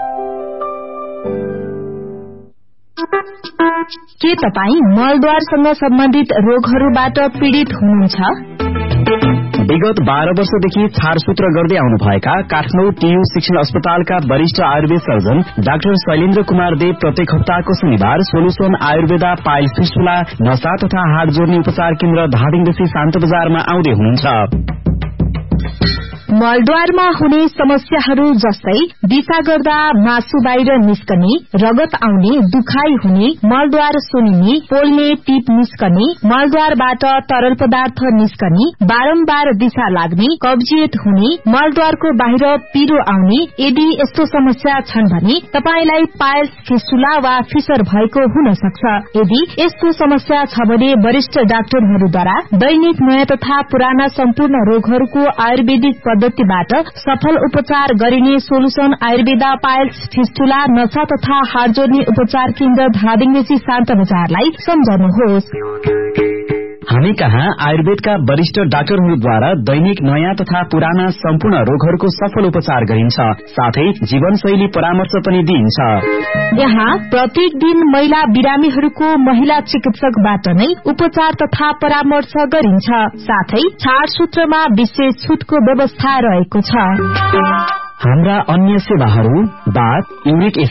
के तपाई मलद्वारसँग सम्बन्धित रोगहरूबाट पीड़ित हुनुहुन्छ? विगत बाह्र वर्षदेखि छारसूत्र गर्दै आउनुभएका काठमाडौँ टीयू शिक्षण अस्पतालका वरिष्ठ आयुर्वेद सर्जन डाक्टर शैलेन्द्र कुमार देव प्रत्येक हप्ताको शनिबार सोलुसन आयुर्वेदा पाइल्स फिस्टुला, नशा तथा हाड जोड्ने उपचार केन्द्र धादिङदेखि शान्त बजारमा आउँदै हुनुहुन्छ। मलद्वारमा हुने समस्याहरू जस्तै दिशा गर्दा मासु बाहिर निस्कने, रगत आउने, दुखाइ हुने, मलद्वार सुनिने, पोल्ने, टिप निस्कने, मलद्वारबाट तरल पदार्थ निस्कने, बारम्बार दिशा लाग्ने, कब्जियत हुने, मलद्वारको बाहिर पिरो आउने। यदि यस्तो समस्या छन् भने तपाईलाई पाइल्स, फिस्टुला वा फिसर भएको हुन सक्छ। यदि यस्तो समस्या छ भने वरिष्ठ डाक्टरहरूद्वारा दैनिक नयाँ तथा पुराना सम्पूर्ण रोगहरूको आयुर्वेदिक पद्धतिबाट सफल उपचार गरिने सोलुसन आयुर्वेदा पाइल्स, फिस्टुला, नशा तथा हाड जोड्ने उपचार केन्द्र धादिङदेखि शान्त बजारलाई सम्झनुहोस्। हामी कहाँ आयुर्वेदका वरिष्ठ डाक्टरहरूद्वारा दैनिक नयाँ तथा पुराना सम्पूर्ण रोगहरूको सफल उपचार गरिन्छ, साथै जीवनशैली परामर्श पनि दिइन्छ। यहाँ प्रत्येक दिन महिला बिरामीहरूको महिला चिकित्सकबाट नै उपचार तथा परामर्श गरिन्छ, साथै छारसूत्रमा विशेष छुटको व्यवस्था रहेको छ। हाम्रा अन्य सेवाहरू बाथ, युरिक एसिड,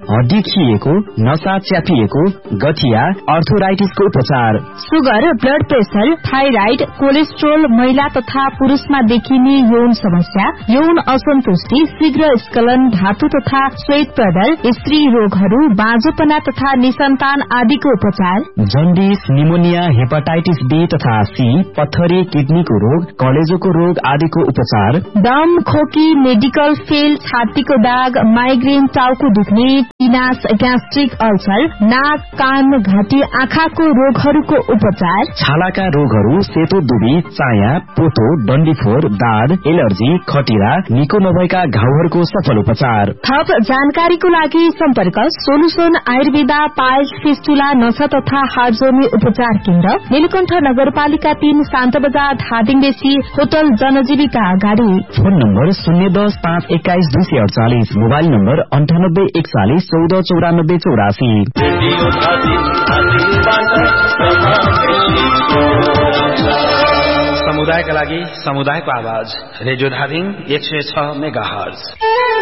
हड्डी खिएको, नसा च्यापिएको, गठिया, अर्थोराइटिसको उपचार। Sugar, blood pressure, thyroid, cholesterol, महिला तथा पुरूषमा देखिने यौन समस्या, यौन असन्तुष्टि, शीघ्र स्खलन, धातु तथा श्वेत प्रदर, स्त्री रोगहरू, बाँझोपना तथा निसन्तान आदिको उपचार। जन्डिस, निमोनिया, हेपाटाइटिस बी तथा सी, पत्थरी, किडनीको रोग, कलेजोको रोग आदिको उपचार। दम, खोकी, मेडिकल फेल, छातीको दाग, माइग्रेन, टाउको दुख्ने, टिनास, ग्यास्ट्रिक अल्सर, नाक, कान, घाँटी, आँखाको रोगहरूको उपचार। छालाका रोगहरू, सेतो दुबी, चाया, पोतो, डन्डीफोर, दाद, एलर्जी, खटिरा, निको नभएका घाउहरूको सफल उपचार। थप जानकारीको लागि सम्पर्क सोलुसन आयुर्वेदा पाइल्स, फिस्टुला, नसा तथा हार्ट जोर्नी उपचार केन्द्र, नीलकण्ठ नगरपालिका तीन, शान्त बजार, धादिङबेसी, होटल जनजीविका अगाडि। फोन नम्बर शून्य दस पाँच एक्काइस दुई सय अडचालिस, मोबाइल नम्बर अन्ठानब्बे एकचालिस चौध चौरानब्बे चौरासी। समुदायका लागि समुदायको आवाज रेडियो धादिङ एक सय छ मेगा हर्ज।